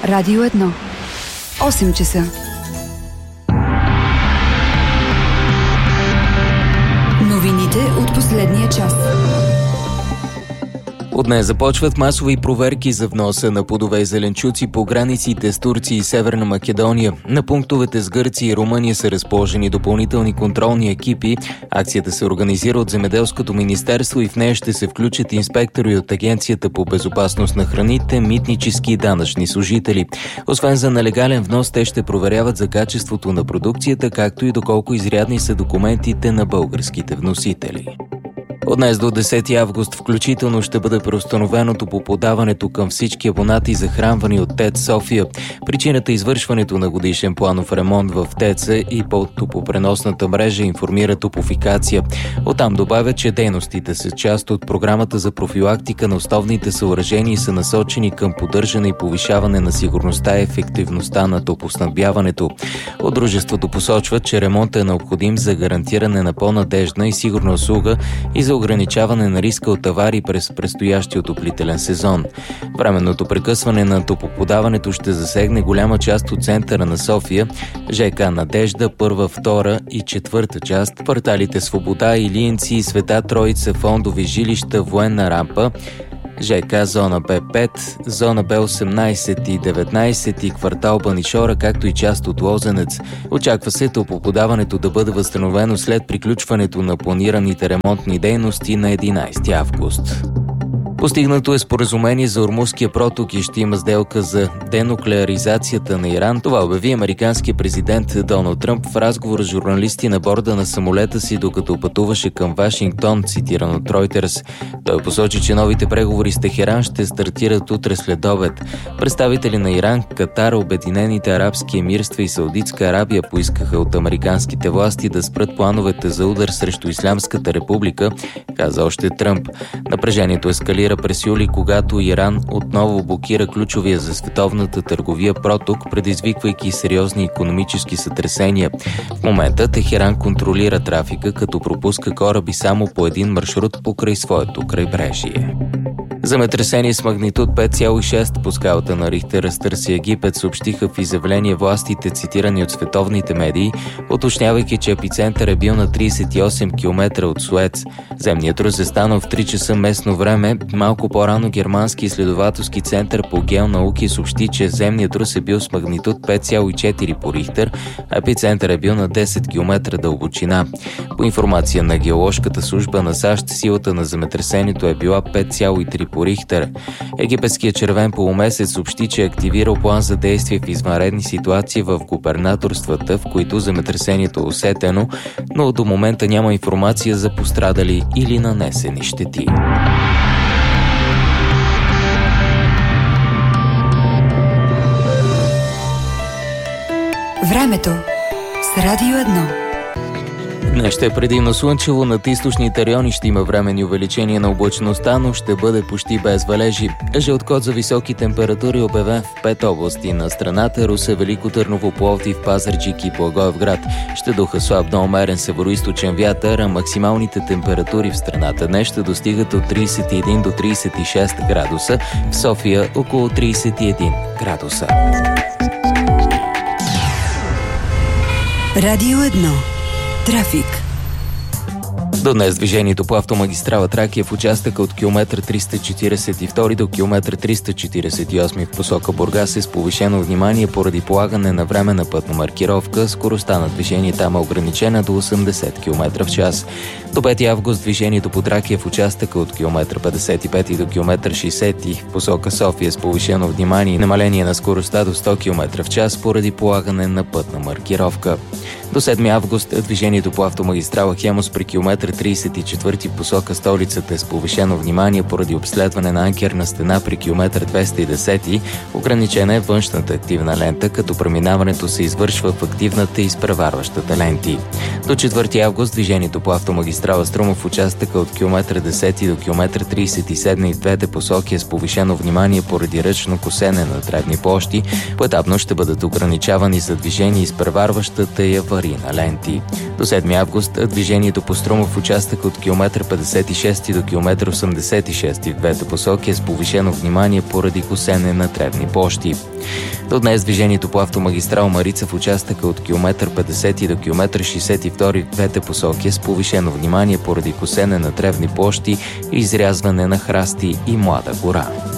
Радио 1. 8 часа. Новините от последния час. От днес започват масови проверки за вноса на плодове и зеленчуци по границите с Турция и Северна Македония. На пунктовете с Гърция и Румъния са разположени допълнителни контролни екипи. Акцията се организира от Земеделското министерство и в нея ще се включат инспектори от Агенцията по безопасност на храните, митнически и данъчни служители. Освен за нелегален внос, те ще проверяват за качеството на продукцията, както и доколко изрядни са документите на българските вносители. От днес до 10 август включително ще бъде преустановено топлоподаването към всички абонати, захранвани от ТЕЦ София. Причината е извършването на годишен планов ремонт в ТЕЦ-а и по топлопреносната мрежа, информира Топлофикация. Оттам добавят, че дейностите са част от програмата за профилактика на основните съоръжения и са насочени към поддържане и повишаване на сигурността и ефективността на топлоснабдяването. От дружеството посочват, че ремонтът е необходим за гарантиране на по-надеждна и сигурна услуга и за ограничаване на риска от аварии през предстоящия отоплителен сезон. Временното прекъсване на топлоподаването ще засегне голяма част от центъра на София, ЖК Надежда, първа, втора и четвърта част, кварталите Свобода, Илиенци, Света Троица, Фондови жилища, Военна рампа, ЖК Зона Б5, Зона Б18 и 19 и квартал Банишора, както и част от Лозенец. Очаква се топлоподаването да бъде възстановено след приключването на планираните ремонтни дейности на 11 август. Постигнато е споразумение за Ормузския проток и ще има сделка за денуклеаризацията на Иран. Това обяви американският президент Доналд Тръмп в разговор с журналисти на борда на самолета си, докато пътуваше към Вашингтон, цитиран от Reuters. Той посочи, че новите преговори с Техеран ще стартират утре след обед. Представители на Иран, Катар, Обединените арабски емирства и Саудитска Арабия поискаха от американските власти да спрат плановете за удар срещу Ислямската република, каза още Тръмп. Напрежението ескалира през юли, когато Иран отново блокира ключовия за световната търговия проток, предизвиквайки сериозни икономически сътресения. В момента Техеран контролира трафика, като пропуска кораби само по един маршрут покрай своето крайбрежие. Земетресение с магнитуд 5,6 по скалата на Рихтер разтърси Египет, съобщиха в изявление властите, цитирани от световните медии, уточнявайки, че епицентър е бил на 38 км от Суец. Земният трус е станал в 3 часа местно време. Малко по-рано германски изследователски център по геонауки съобщи, че земният трус е бил с магнитуд 5,4 по Рихтер, а епицентър е бил на 10 км дълбочина. По информация на геоложката служба на САЩ, силата на земетресението е била 5,3 по Рихтер. Египетският червен полумесец съобщи, че е активирал план за действие в извънредни ситуации в губернаторствата, в които земетресението е усетено, но до момента няма информация за пострадали или нанесени щети. Времето с Радио 1. Днес ще е предимно слънчево, над източните райони ще има временни увеличения на облачността, но ще бъде почти без валежи. Жълт код за високи температури обявен в 5 области на страната: Русе, Велико Търново, Пловдив, Пазарджик и Благоевград. Ще духа слаб до умерен североизточен вятър, а максималните температури в страната днес ще достигат от 31 до 36 градуса, в София около 31 градуса. Радио 1. Трафик. До днес движението по автомагистрала Тракия в участъка от километър 342 до километър 348 в посока Бургас е с повишено внимание поради полагане на временна пътна маркировка. Скоростта на движение там е ограничена до 80 км в час. До 5 август движението по Тракия в участъка от километър 55 до километър 60 в посока София с повишено внимание и намаление на скоростта до 100 км в час поради полагане на пътна маркировка. До 7 август движението по автомагистрала Хемус при километър 34 посока столицата е с повишено внимание поради обследване на анкерна стена при километър 210. Ограничена е външната активна лента, като преминаването се извършва в активната и изпреварващата ленти. До 4 август движението по автомагистрала Струмов в участъка от километър 10 до километър 37 и в двете посоки е с повишено внимание поради ръчно косене на дребни площи. Поетапно ще бъдат ограничавани за движение изпреварващата и аварийната аварийна ленти. До 7 август движението по Струмов участък от километър 56 до километър 86 в двете посоки е с повишено внимание поради косене на тревни площи. До днес движението по автомагистрал Марица в участъка от километър 50 до километър 62 в двете посоки е с повишено внимание поради косене на тревни площи и изрязване на храсти и млада гора.